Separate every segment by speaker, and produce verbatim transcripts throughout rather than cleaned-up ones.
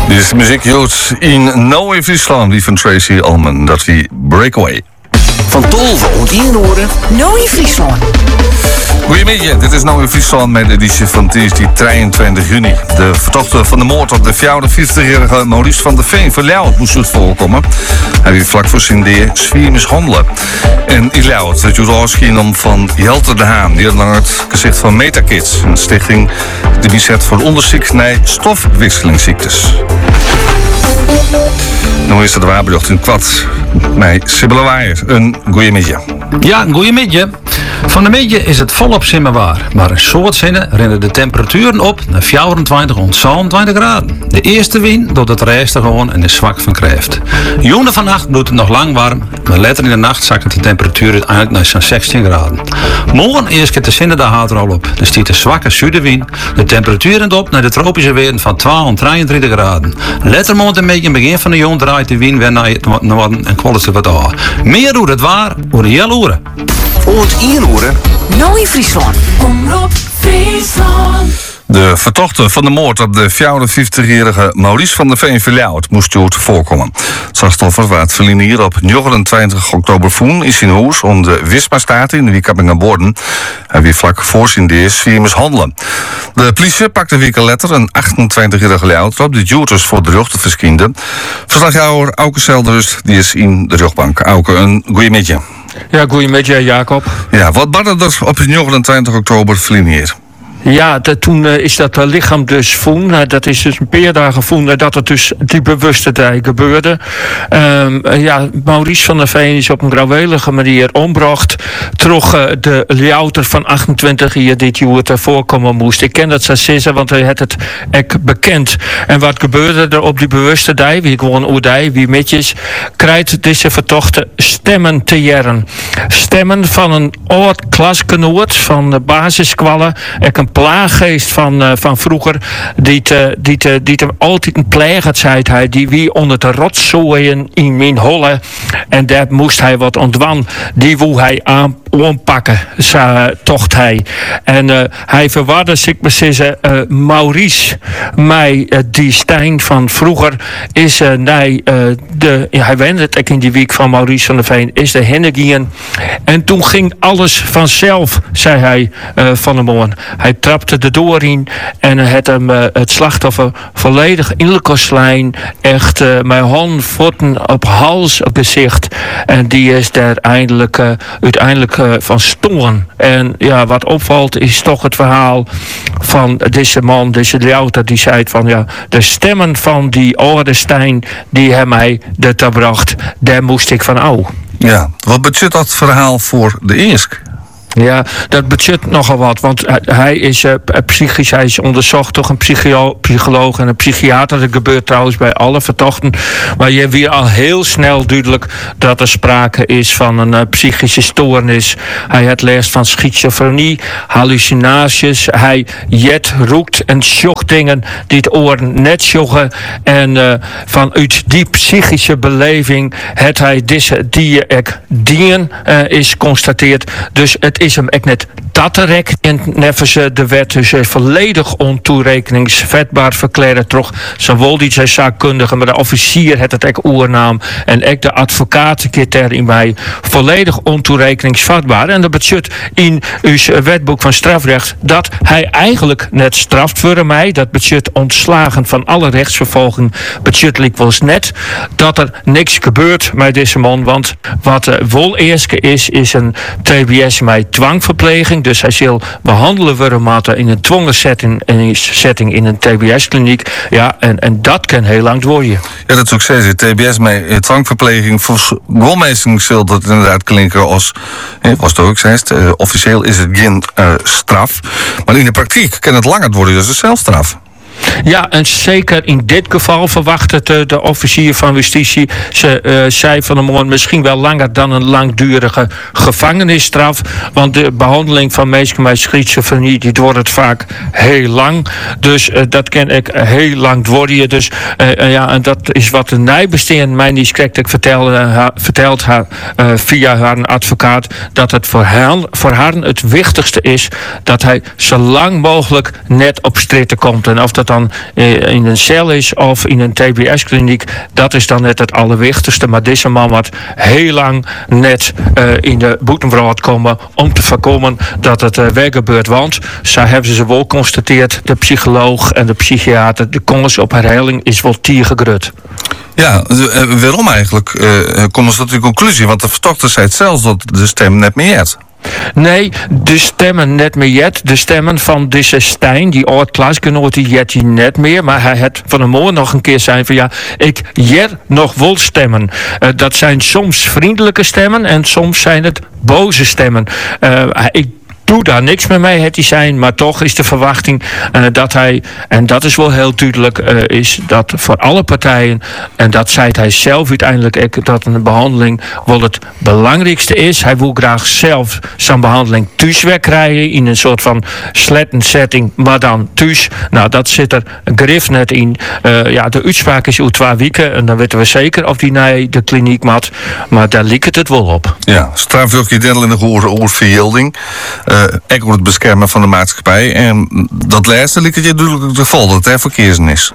Speaker 1: Dit is de muziek Joods in Nou in Friesland, die van Tracy Ullman. Dat wie Breakaway.
Speaker 2: Van Tolve ontinoren.
Speaker 3: Nou in Friesland.
Speaker 1: Goedemiddag, dit is Nou in Friesland met de editie van dinsdag drieëntwintig juni. De verdachte van de moord op de vijfenvijftigjarige Maurice van der Veen van Ljouwert moest het voorkomen. Hij werd vlak voor zijn deer zwaar mishandelen. En in Ljouwert werd het uitging om van Jelte de Haan, die had lang het gezicht van Metakids, een stichting die bezet voor onderzoek naar stofwisselingsziektes. Nu is het de waarbedacht in kwad met Sibylle Waaier. Een goeiemiddag.
Speaker 4: Ja, goeiemiddag. Van de middag is het volop simmerwaar, maar in soort zinnen rennen de temperaturen op naar vierentwintig tot zevenentwintig graden. De eerste wind doet het resten gewoon en is zwak van kracht. Joende vannacht doet het nog lang warm, maar later in de nacht zakken de temperatuur uiteindelijk naar zo'n zestien graden. Morgen eerst keer de zinnen daar houdt er al op. Er stiet een zwakke zuidenwind. De temperatuur rent op naar de tropische wind van twaalf tot drieëntwintig graden. Later moet een beetje in het begin van de jong draait de wind weer naar het noorden en kwaliteit wat aan. Meer doet het waar, voor de hele uren.
Speaker 2: Ontinoren.
Speaker 3: Nou in Friesland. Omroep Friesland.
Speaker 1: De verdachte van de moord op de vijfenvijftigjarige Maurice van der Veen van Ljouwert moest dood voorkomen. Het slachtoffer werd verliezen hier op negenentwintig oktober voen in zijn huis om de Wismastraat in de Wiekapping aan Borden. Hij weer vlak voor zijn deer zwaar mishandelen. De politie pakte weken later een achtentwintigjarige Ljouwert op die duwters voor de rug te verskinden. Verslaghouder Auke Zelderust die is in de rugbank. Auke, een goeiemiddag.
Speaker 5: Ja, goeiemiddag Jacob.
Speaker 1: Ja, wat badde er op negenentwintig oktober verliezen hier?
Speaker 5: Ja, dat, toen uh, is dat uh, lichaam dus voen. Uh, dat is dus een paar dagen voen uh, dat het dus die bewuste tijd gebeurde. Um, uh, ja, Maurice van der Veen is op een grauwelige manier ombracht. Troch uh, de Ljouwter van achtentwintig jaar dit jaar uh, voorkomen moest. Ik ken dat zo zeggen, want hij had het ek bekend. En wat gebeurde er op die bewuste dag, wie gewoon oerdij, wie metjes, krijgt deze vertochte stemmen te jaren. Stemmen van een oud klasgenoot van de basiskwallen. Ik een plaaggeest van, uh, van vroeger, die te, die te, die te altijd een pleegert zei hij, die wie onder de rotzooien in mijn holle. En daar moest hij wat ontwan. Die woe hij aan aanpakken, zei, tocht hij. En uh, hij verwarde zich precies uh, Maurice, mij, uh, die Stijn van vroeger, is uh, nee, uh, de, ja, hij wende het in die week van Maurice van der Veen, is de Hennegien. En toen ging alles vanzelf, zei hij uh, van de morgen. Hij trapte de door in en het hem uh, het slachtoffer volledig in de kostlijn, echt uh, met hand, voeten op hals, op gezicht. En die is daar eindelijk, uh, uiteindelijk uh, van stongen. En ja, wat opvalt is toch het verhaal van deze man, deze Ljouwter, die zei van ja, de stemmen van die oude Stijn, die hebben mij dat gebracht, daar moest ik van au.
Speaker 1: Ja, wat betekent dat verhaal voor de Eersk?
Speaker 5: Ja, dat budget nogal wat, want hij is uh, psychisch, hij is onderzocht door een psychio- psycholoog en een psychiater. Dat gebeurt trouwens bij alle verdachten. Maar je hebt weer al heel snel duidelijk dat er sprake is van een uh, psychische stoornis. Hij had last van schizofrenie, hallucinaties. Hij jet, roekt en sjocht dingen die het oren net sjoegen. En uh, vanuit die psychische beleving had hij deze die ik dien uh, is constateerd. Dus het is hem echt net dat direct en neffen ze de wet dus volledig ontoerekeningsvetbaar verklaren toch. Zowel die zijn zaakkundige, maar de officier het het echt oernaam en ook de advocaat keert er in mij volledig ontoerekeningsvatbaar. En dat betekent in uw wetboek van strafrecht dat hij eigenlijk net straft voor mij. Dat betekent ontslagen van alle rechtsvervolging. Betekent likwijls net dat er niks gebeurt met deze man, want wat uh, wel eerst is, is een T B S met dwangverpleging. Dus hij zal behandelen worden in een dwongen setting, een setting in een T B S-kliniek. Ja, en, en dat kan heel lang worden.
Speaker 1: Ja, dat is ook steeds. T B S met dwangverpleging. Voor golmeesting zal dat inderdaad klinken als, eh, was het ook steeds, uh, officieel is het geen uh, straf. Maar in de praktijk kan het langer worden als een celstraf.
Speaker 5: Ja, en zeker in dit geval verwacht het uh, de officier van justitie. Ze uh, zei van de morgen misschien wel langer dan een langdurige gevangenisstraf. Want de behandeling van mensen met schizofrenie, die wordt het vaak heel lang. Dus uh, dat kan ik heel lang worden. Dus uh, uh, ja, en dat is wat de nijbesteen mij niet correct ik vertelde, ha, verteld haar uh, via haar advocaat. Dat het voor haar, voor haar het wichtigste is dat hij zo lang mogelijk net op stritten komt. En of dat dan uh, in een cel is of in een T B S-kliniek, dat is dan net het allerwichtigste. Maar deze man had heel lang net uh, in de boetenvraat komen om te voorkomen dat het uh, weer gebeurt. Want, zo hebben ze wel geconstateerd, de psycholoog en de psychiater, de kans op herhaling is wel tiergegrut.
Speaker 1: Ja, uh, waarom eigenlijk uh, komen ze tot die conclusie? Want de vertokter zei het zelfs dat de stem net meer jet.
Speaker 5: Nee, de stemmen net meer jet. De stemmen van deze Stijn, die oud-klasgenoot, die jet hij net meer. Maar hij had van de morgen nog een keer zijn van ja, ik jet nog wel stemmen. Uh, dat zijn soms vriendelijke stemmen en soms zijn het boze stemmen. Uh, ik doe daar niks meer mee, het hij zijn, maar toch is de verwachting uh, dat hij, en dat is wel heel duidelijk, uh, is dat voor alle partijen, en dat zei hij zelf uiteindelijk ook, dat een behandeling wel het belangrijkste is. Hij wil graag zelf zijn behandeling thuis wegkrijgen in een soort van sletten setting, maar dan thuis. Nou, dat zit er grif net in. Uh, ja, de uitspraak is over twee weken en dan weten we zeker of die naar de kliniek moet, maar daar lijkt het wel op.
Speaker 1: Ja, strafrechtje deel in de oorverhilding. Uh, ik voor het beschermen van de maatschappij. En dat laatste lijkt het je duidelijk te vol, dat er verkeersen is.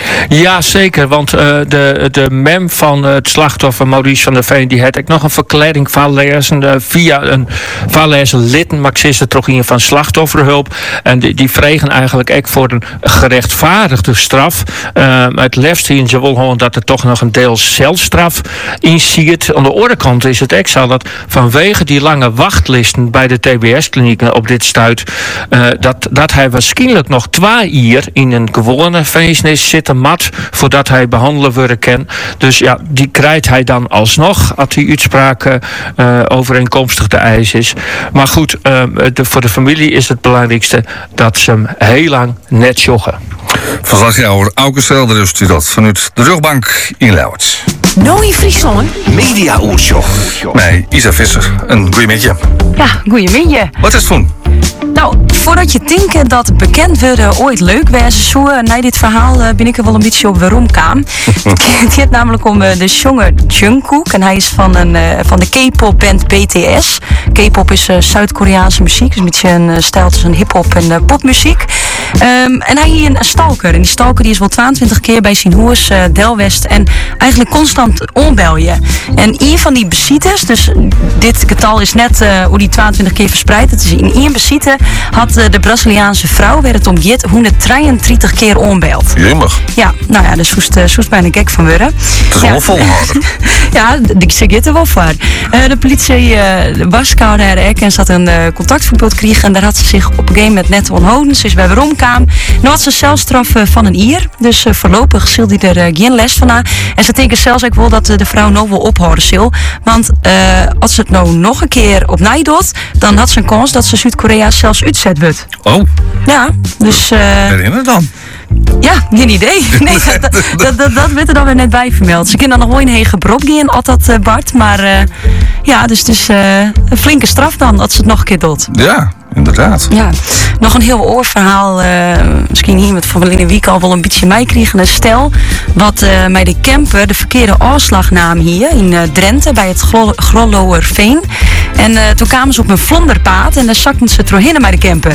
Speaker 5: Ja, zeker, want uh, de, de mem van het slachtoffer, Maurice van der Veen, die had ik nog een verklaring van lezen uh, via een van lezen litten, maar ik zie het toch in van slachtofferhulp. En die, die vregen eigenlijk ook voor een gerechtvaardigde straf. Uh, het liefst zien ze wel gewoon dat er toch nog een deel celstraf in zit. Aan de andere kant is het ook zo dat vanwege die lange wachtlisten bij de T B S-klinieken op dit stuit, uh, dat, dat hij waarschijnlijk nog twee jaar in een gewone feestnis zit een mat voordat hij behandelen worden kan. Dus ja, die krijgt hij dan alsnog als die uitspraak uh, overeenkomstig de eis is. Maar goed, uh, de, voor de familie is het belangrijkste dat ze hem heel lang net joggen.
Speaker 1: Verslagjouwer Auke Selder is dat vanuit de rugbank in Leeuwarden.
Speaker 3: Nooi Friesland.
Speaker 2: Media Oershop.
Speaker 1: Nee, Isa Visser. Een goeie met je.
Speaker 3: Ja, goeiemiddag.
Speaker 1: Wat is het voor?
Speaker 3: Nou, voordat je denkt dat bekend worden ooit leuk wezen zou, na dit verhaal uh, ben ik er wel een beetje op waarom kwam. Het gaat namelijk om uh, de zanger Jungkook en hij is van, een, uh, van de K-pop band B T S. K-pop is uh, Zuid-Koreaanse muziek, dus een beetje een uh, stijl tussen hip-hop en uh, popmuziek. Um, en hij hier een stalker en die stalker die is wel tweeëntwintig keer bij zijn hoers uh, Delwest en eigenlijk constant onbelje. En een van die bezitters, dus dit getal is net uh, hoe die tweeëntwintig keer verspreid, het is in één bezieter, had uh, de Braziliaanse vrouw, werd het om Jit, honderddrieëndertig keer onbeld.
Speaker 1: Jemmig.
Speaker 3: Ja, nou ja, daar soest, uh, soest bijna gek van worden.
Speaker 1: Het is
Speaker 3: ja.
Speaker 1: wel volhouden.
Speaker 3: Ja, ik zeg het er wel voor. Uh, de politie uh, was koude herk en zat een uh, contactverbod kregen en daar had ze zich op een gegeven moment net onthouden. Ze is bij weer omkwam. Nu had ze een celstraf uh, van een jaar, dus uh, voorlopig zil die er uh, geen les van na. En ze denken zelfs ook wel dat uh, de vrouw nog wel ophouden zil. Want uh, als ze het nou nog een keer opnieuw doet, dan had ze een kans dat ze Zuid-Korea zelfs uitzet wordt.
Speaker 1: Oh,
Speaker 3: Ja, dus... Uh,
Speaker 1: herinner dan.
Speaker 3: ja, geen idee. Nee, dat, dat, dat, dat werd er dan weer net bij vermeld. Ze kunnen dan nog wel in heen gebrop gaan, altijd uh, Bart. Maar uh, ja, dus het is uh, een flinke straf dan, als ze het nog een keer doet.
Speaker 1: Ja, inderdaad.
Speaker 3: Ja, nog een heel oorverhaal. Uh, misschien hier met Van Berlin Wiek al wel een beetje meekregen. Een stel wat uh, bij de camper de verkeerde afslag nam hier in uh, Drenthe bij het Grollowerveen. En uh, toen kwamen ze op een vlonderpaad en daar zakten ze doorheen bij de camper.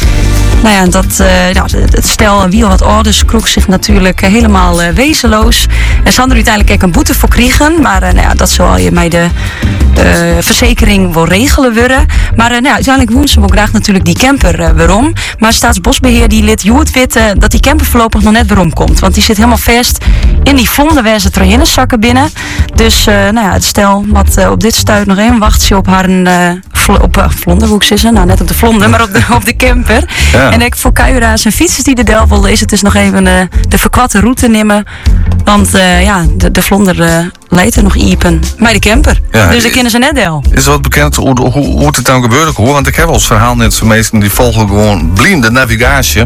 Speaker 3: Nou ja, dat, uh, nou, het stel Wiel wat ouders kroeg zich natuurlijk uh, helemaal uh, wezenloos. En ze hadden er uiteindelijk ook een boete voor kregen. Maar uh, nou ja, dat zal je met de uh, verzekering wel regelen worden. Maar uh, nou ja, uiteindelijk wonen ze wel graag natuurlijk die camper uh, waarom. Maar Staatsbosbeheer die liet Joet weten dat die camper voorlopig nog net waarom komt. Want die zit helemaal vast in die vlonder waar ze zakken binnen. Dus uh, nou ja, het stel wat uh, op dit stuit nog even wacht ze op haar uh, vl- op uh, vlonder, hoe ik ze nou net op de vlonder, maar op de, op de camper. Ja. En ik voor kuieraars en fietsers die de Delvel is het dus nog even uh, de verkwatte route nemen. Want uh, ja, de, de vlonder uh, leidt er nog iepen. Maar de camper. Ja, dus dan kennen ze net del.
Speaker 1: Is er wat bekend hoe, hoe, hoe het dan gebeurde? Hoor? Want ik heb al het verhaal net van mensen die volgen gewoon blinde navigatie.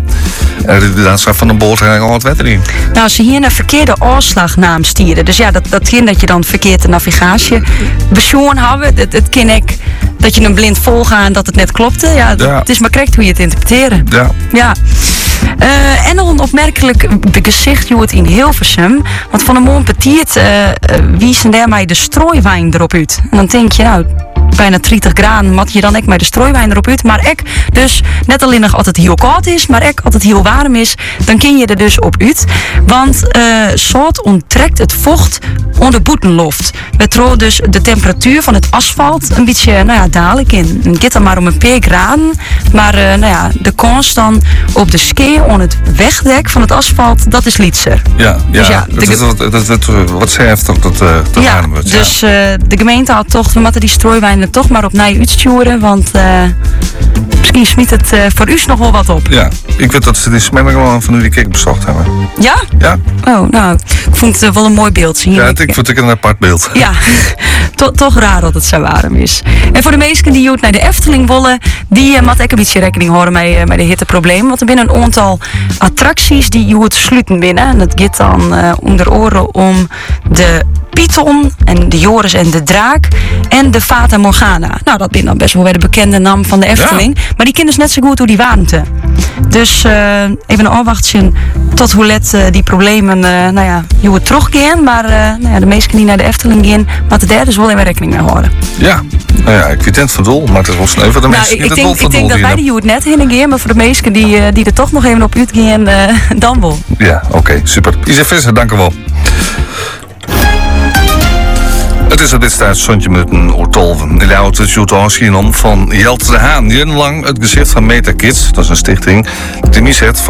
Speaker 1: En dan staat van de boot en al wat wetter in.
Speaker 3: Nou, ze hier een verkeerde afslagnaam stieren. Dus ja, dat, dat kind dat je dan verkeerde navigatie besjoen hebben. Het, het kind ik dat je een blind volgaan dat het net klopte. Ja, ja. Het is maar correct hoe je het interpreteren.
Speaker 1: Ja.
Speaker 3: Ja. Uh, en nog een opmerkelijk gezicht je het in Hilversum. Want van de morgen petiert uh, uh, wie zijn daarmee de strooiwijn erop uit. En dan denk je, nou, bijna dertig graden, mat je dan ook met de strooiwijn erop uit. Maar ik dus net alleen nog altijd heel koud is, maar ik altijd heel warm is, dan kun je er dus op uit. Want uh, zout onttrekt het vocht onder boetenloft. Waardoor dus de temperatuur van het asfalt een beetje, nou ja, dadelijk in. Het gaat dan maar om een paar graden. Maar uh, nou ja, de kans dan op de ski on het wegdek van het asfalt, dat is lietser.
Speaker 1: Ja, ja,
Speaker 3: dus ja
Speaker 1: dat, dat, dat, dat, dat, wat zij heeft toch dat uh, te
Speaker 3: ja,
Speaker 1: warm wordt. Ja,
Speaker 3: dus uh, de gemeente had toch, we moeten die strooiwijn er toch maar op naar je uitsturen, want uh, misschien smiet het uh, voor u nog wel wat op.
Speaker 1: Ja, ik weet dat ze die smiddag van u die kerk bezocht hebben.
Speaker 3: Ja?
Speaker 1: Ja.
Speaker 3: Oh, nou, ik vond het uh, wel een mooi beeld zien.
Speaker 1: Ja, ik vond het een apart beeld.
Speaker 3: Ja, to, toch raar dat het zo warm is. En voor de meesten die naar de Efteling willen, die uh, moet ik een beetje rekening houden met, uh, met de hitteprobleem. Want er zijn een aantal attracties die je het sluiten binnen. En dat gaat dan uh, onder oren om de Python en de Joris en de Draak en de Fata Morgana. Nou, dat ben dan best wel weer de bekende naam van de Efteling. Ja. Maar die kennen dus net zo goed hoe die warmte. Dus uh, even een afwachtje tot hoe let uh, die problemen, uh, nou ja, je wordt teruggaan. Maar uh, nou ja, de meesten die naar de Efteling gaan, moeten daar dus wel in rekening mee houden.
Speaker 1: Ja, nou ja, ik vind het van doel, maar het is wel snel voor de
Speaker 3: nou,
Speaker 1: mensen die
Speaker 3: ik,
Speaker 1: het
Speaker 3: denk,
Speaker 1: wel van
Speaker 3: ik denk
Speaker 1: doel
Speaker 3: dat wij die het net heen gaan, maar voor de meesten die, uh, die er toch nog even op uitgaan, uh, dan wel.
Speaker 1: Ja, oké, okay, super. Isa Visser, dank u wel. Het is op dit staat zontje met een oortolven. De oude shooter om van Jelte de Haan. Jarenlang het gezicht van Meta Kids, dat is een stichting die inzet voor